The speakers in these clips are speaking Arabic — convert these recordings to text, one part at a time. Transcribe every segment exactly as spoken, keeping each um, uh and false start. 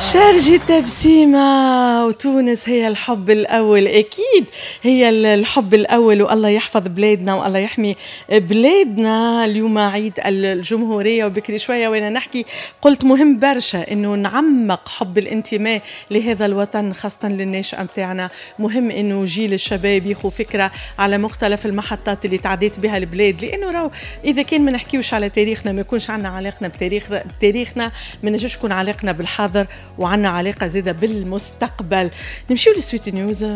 شارجي تبسيمة، وتونس هي الحب الأول، أكيد هي الحب الأول. والله يحفظ بلادنا والله يحمي بلادنا. اليوم عيد الجمهورية، وبكري شوية وأنا نحكي قلت مهم برشا إنه نعمق حب الانتماء لهذا الوطن، خاصة للناشئة متاعنا. مهم إنه جيل الشباب ياخو فكرة على مختلف المحطات اللي تعديت بها البلاد، لأنه راو إذا كان ما نحكيوش على تاريخنا، ما يكونش عنا علاقنا بتاريخ بتاريخنا، ما نجمش يكون علاقنا بالحاضر وعنا علاقة زيادة بالمستقبل. نمشيو لسويت نيوز.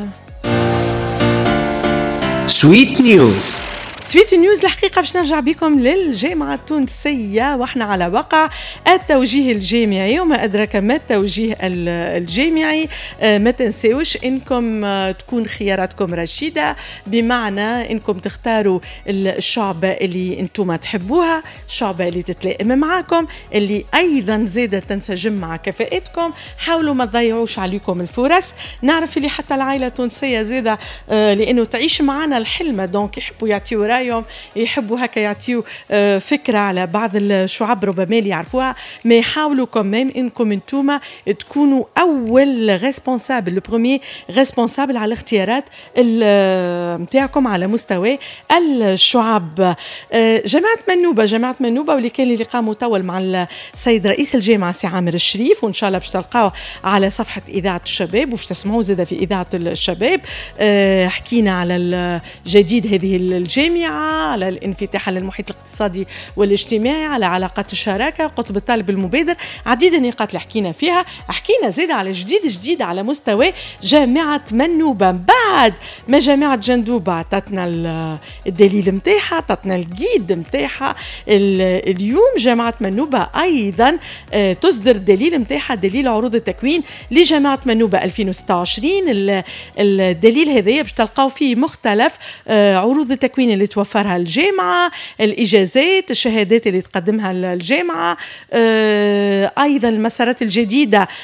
سويت نيوز سويت نيوز الحقيقة باش نرجع بكم للجامعة التونسية، واحنا على وقع التوجيه الجامعي، وما أدرك ما التوجيه الجامعي. ما تنسيوش إنكم تكون خياراتكم رشيدة، بمعنى إنكم تختاروا الشعبة اللي أنتم تحبوها، الشعبة اللي تتلائم معاكم، اللي أيضا زادة تنسجم مع كفاءتكم. حاولوا ما تضيعوش عليكم الفرص. نعرف اللي حتى العائلة التونسية زادة لأنه تعيش معنا الحلمة، دونك يحبوا يعطيوا رايهم، يحبوا هكا يعطيوا فكرة على بعض الشعب ربما اللي يعرفوها، ما يحاولوا كمان انكم انتوما تكونوا اول ريسبونسابل، لو بروميير ريسبونسابل على الاختيارات نتاعكم على مستوى الشعب. جماعة منوبة جماعة منوبة واللي كان لقاء مطول مع السيد رئيس الجامعة سي عامر الشريف، وان شاء الله باش تلقاوه على صفحة إذاعة الشباب وباش تسمعوه زاده في إذاعة الشباب. حكينا على الجديد هذه الجامعة، على الانفتاح على المحيط الاقتصادي والاجتماعي، على علاقات الشراكة، قطب الطالب المبادر، عديد النقاط اللي حكينا فيها. حكينا زيادة على جديد جديد على مستوى جامعة منوبة. بعد ما جامعة جندوبة عطتنا الدليل متاعها، عطتنا الجيد متاعها، اليوم جامعة منوبة أيضا تصدر الدليل متاعها، دليل عروض التكوين لجامعة منوبة ألفين وستة وعشرين. الدليل هذا باش تلقاو فيه مختلف عروض التكوين اللي توفرها الجامعة، الإجازات، الشهادات اللي تقدمها الجامعة، أيضا المسارات الجديدة